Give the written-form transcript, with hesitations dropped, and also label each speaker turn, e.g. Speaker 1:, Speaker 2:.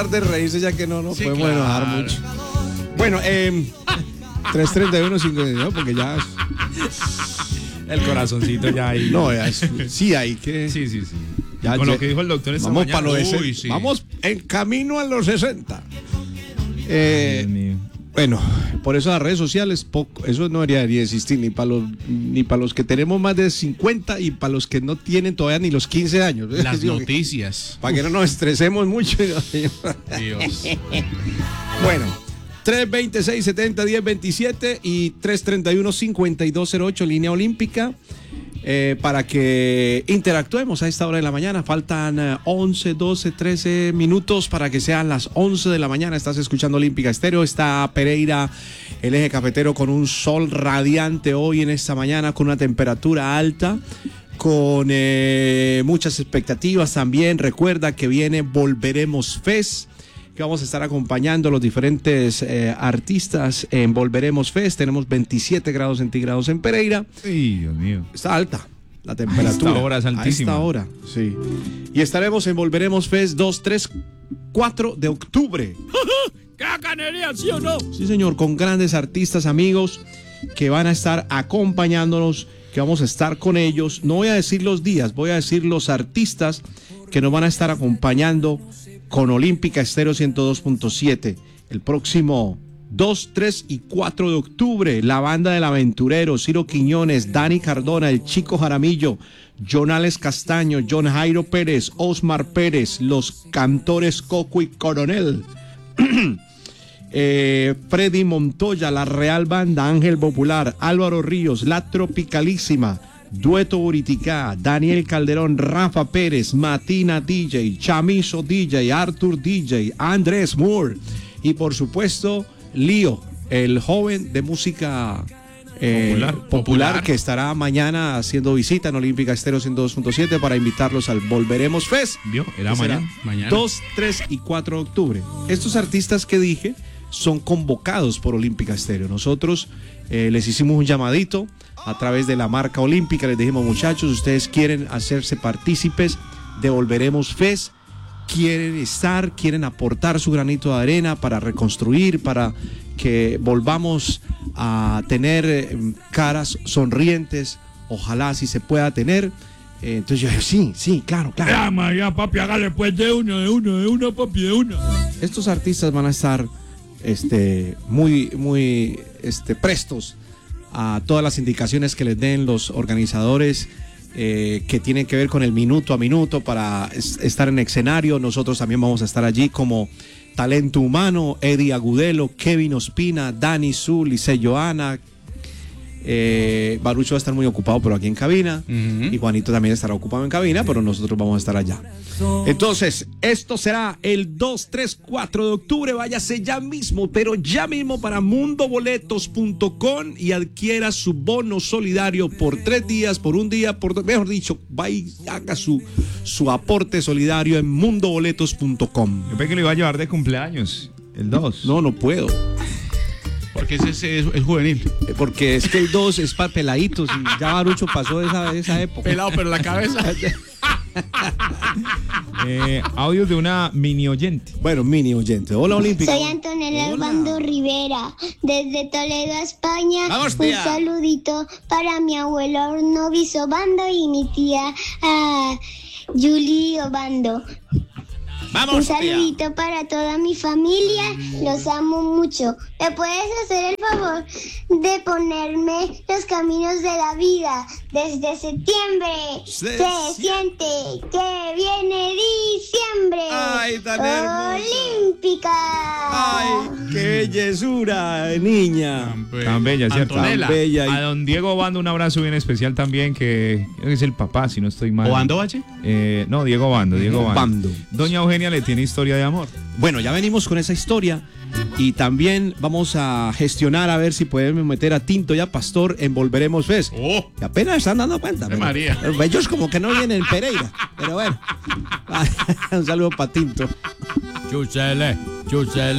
Speaker 1: de reírse ya que no nos
Speaker 2: Sí,
Speaker 1: podemos enojar mucho. Bueno, 331-52, porque ya
Speaker 2: El corazoncito ya ahí.
Speaker 1: no, sí hay que.
Speaker 2: Sí.
Speaker 1: Ya,
Speaker 2: Con lo que dijo el doctor esta
Speaker 1: vamos
Speaker 2: mañana.
Speaker 1: para los 60.
Speaker 2: Sí.
Speaker 1: Vamos en camino a los 60.
Speaker 2: Dios mío.
Speaker 1: Bueno, por eso las redes sociales, eso no debería existir ni para los que tenemos más de 50 y para los que no tienen todavía ni los 15 años.
Speaker 2: Las noticias.
Speaker 1: Para que no nos estresemos mucho.
Speaker 2: Dios.
Speaker 1: Bueno, 326-70-1027 y 331-5208, línea olímpica, para que interactuemos a esta hora de la mañana. Faltan 11, 12, 13 minutos para que sean las 11 de la mañana. Estás escuchando Olímpica Estéreo. Está Pereira, el eje cafetero, con un sol radiante hoy en esta mañana, con una temperatura alta, con muchas expectativas también. Recuerda que viene Volveremos Fest, que vamos a estar acompañando a los diferentes artistas en Volveremos Fest. Tenemos 27 grados centígrados en Pereira.
Speaker 2: Sí, Dios mío.
Speaker 1: Está alta la temperatura.
Speaker 2: A esta hora es altísima.
Speaker 1: A esta hora, sí. Y estaremos en Volveremos Fest 2, 3, 4 de octubre.
Speaker 2: ¡Qué canería, sí o no!
Speaker 1: Sí, señor, con grandes artistas, amigos, que van a estar acompañándonos, que vamos a estar con ellos. No voy a decir los días, voy a decir los artistas que nos van a estar acompañando con Olímpica Estéreo 102.7 el próximo 2, 3 y 4 de octubre. La banda del Aventurero, Ciro Quiñones, Dani Cardona, el Chico Jaramillo, Jonales Castaño, John Jairo Pérez, Osmar Pérez, los cantores Coco y Coronel, Freddy Montoya, la Real Banda, Ángel Popular, Álvaro Ríos, La Tropicalísima, Dueto Buriticá, Daniel Calderón, Rafa Pérez, Matina DJ, Chamizo DJ, Arthur DJ, Andrés Moore y por supuesto Lío, el joven de música popular que estará mañana haciendo visita en Olímpica Estéreo 102.7 para invitarlos al Volveremos Fest.
Speaker 2: ¿Vio? Era mañana.
Speaker 1: 2, 3 y 4 de octubre. Estos artistas que dije son convocados por Olímpica Estéreo. Nosotros les hicimos un llamadito a través de la marca Olímpica. Les dijimos, muchachos, ustedes quieren hacerse partícipes de Volveremos Fest, quieren aportar su granito de arena para reconstruir, para que volvamos a tener caras sonrientes, ojalá si se pueda tener. Entonces yo dije, sí, claro.
Speaker 2: Ya, papi, hágale pues de una, papi, de una.
Speaker 1: Estos artistas van a estar muy prestos a todas las indicaciones que les den los organizadores, que tienen que ver con el minuto a minuto para estar en escenario. Nosotros también vamos a estar allí como talento humano: Eddie Agudelo, Kevin Ospina, Dani Zul, Lice Joana. Barucho va a estar muy ocupado, pero aquí en cabina. Y Juanito también estará ocupado en cabina, pero nosotros vamos a estar allá. Entonces, esto será el 2, 3, 4 de octubre. Váyase ya mismo para mundoboletos.com y adquiera su bono solidario por 3 días, mejor dicho, va y haga su aporte solidario en mundoboletos.com.
Speaker 2: Yo pensé que lo iba a llevar de cumpleaños, el 2.
Speaker 1: No puedo.
Speaker 2: Porque ese es juvenil.
Speaker 1: Porque es que el 2 es para peladitos y ya Barucho pasó esa época.
Speaker 2: Pelado, pero la cabeza. Audio de una mini oyente.
Speaker 1: Bueno, mini oyente. Hola, Olímpica.
Speaker 3: Soy Antonella Armando Rivera, desde Toledo, España.
Speaker 1: Vamos,
Speaker 3: un
Speaker 1: tía.
Speaker 3: saludito para mi abuelo Arnovis Obando y mi tía Julie Obando.
Speaker 1: Vamos,
Speaker 3: un saludito para toda mi familia, los amo mucho. ¿Me puedes hacer el favor de ponerme Los Caminos de la Vida? Desde septiembre se siente que viene diciembre.
Speaker 1: ¡Ay, tan hermosa!
Speaker 3: Olímpica.
Speaker 1: ¡Ay, qué bellezura, niña!
Speaker 2: Tan bella, ¿cierto?
Speaker 1: Antonella. Tan bella.
Speaker 2: A don Diego Obando un abrazo bien especial también, que creo que es el papá, si no estoy mal.
Speaker 4: ¿Obando Valle?
Speaker 2: No, Diego Obando.
Speaker 1: Obando.
Speaker 2: Doña Eugenia le tiene historia de amor.
Speaker 1: Bueno, ya venimos con esa historia y también vamos a gestionar a ver si podemos meter a Tinto y a Pastor en Volveremos Fest.
Speaker 4: ¡Oh!
Speaker 1: Que apenas están dando cuenta.
Speaker 4: María.
Speaker 1: Pero ellos como que no vienen en Pereira. Pero bueno, un saludo para Tinto.
Speaker 4: Chúchele.